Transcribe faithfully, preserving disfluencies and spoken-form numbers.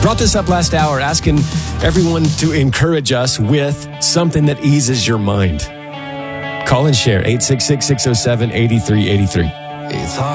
Brought this up last hour, asking everyone to encourage us with something that eases your mind. Call and share, eight six six, six oh seven, eight three eight three. It's hard.